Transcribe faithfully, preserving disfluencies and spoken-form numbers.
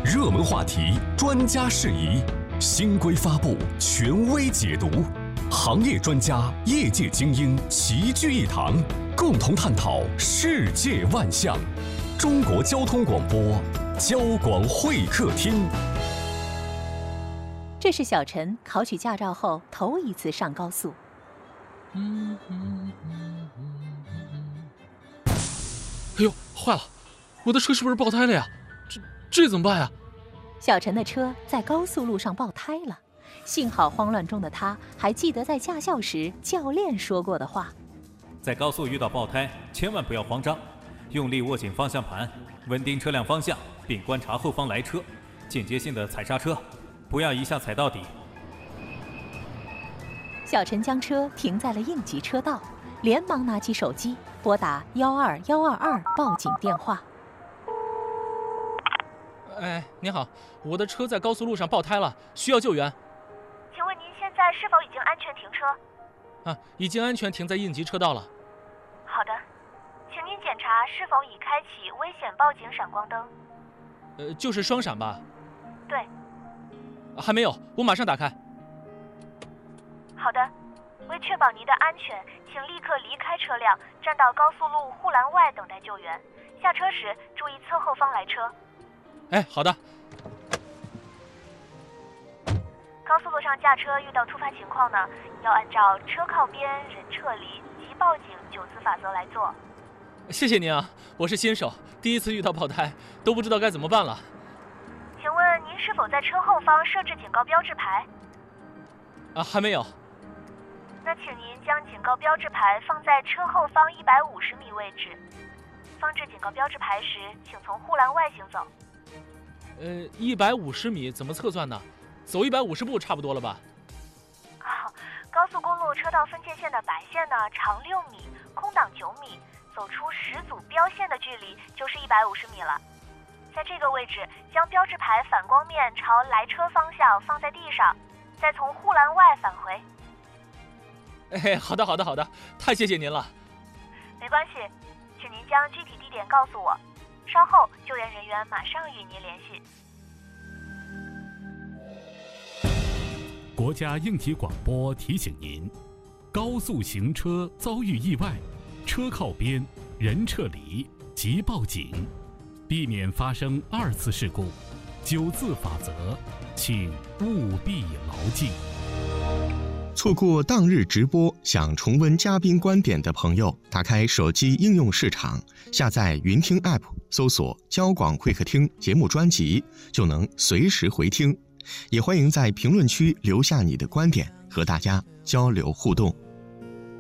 热门话题，专家释疑，新规发布，权威解读，行业专家、业界精英齐聚一堂，共同探讨世界万象。中国交通广播，交广会客厅。 这是小陈考取驾照后头一次上高速。 嗯嗯嗯嗯嗯。哎呦，坏了！我的车是不是爆胎了呀？这这怎么办呀？ 小陈的车在高速路上爆胎了，幸好慌乱中的他还记得在驾校时教练说过的话： 在高速遇到爆胎，千万不要慌张，用力握紧方向盘，稳定车辆方向，并观察后方来车，间接性的踩刹车，不要一下踩到底。 小陈将车停在了应急车道，连忙拿起手机拨打幺二幺二二报警电话。 哎，您好，我的车在高速路上爆胎了，需要救援。 请问您现在是否已经安全停车？ 啊，已经安全停在应急车道了。 好的，请您检查是否已开启危险报警闪光灯。 呃，就是双闪吧？ 对。 还没有，我马上打开。 好的，为确保您的安全，请立刻离开车辆，站到高速路护栏外等待救援。下车时注意侧后方来车。 哎，好的。 高速路上驾车遇到突发情况呢，要按照车靠边、人撤离、即报警九字法则来做。 谢谢您啊，我是新手，第一次遇到爆胎，都不知道该怎么办了。 请问您是否在车后方设置警告标志牌？ 啊，还没有。 那请您将警告标志牌放在车后方一百五十米位置。放置警告标志牌时，请从护栏外行走。 呃，一百五十米怎么测算呢？走一百五十步差不多了吧？ 哦，高速公路车道分界线的白线呢，长六米，空档九米，走出十组标线的距离就是一百五十米了。在这个位置，将标志牌反光面朝来车方向放在地上，再从护栏外返回。 哎，好的，好的，好的，太谢谢您了。 没关系，请您将具体地点告诉我，稍后救援人员马上与您联系。 国家应急广播提醒您：高速行车遭遇意外，车靠边，人撤离，即报警，避免发生二次事故。九字法则，请务必牢记。 错过当日直播，想重温嘉宾观点的朋友，打开手机应用市场，下载云听 App， 搜索交广会客厅节目专辑，就能随时回听。也欢迎在评论区留下你的观点，和大家交流互动。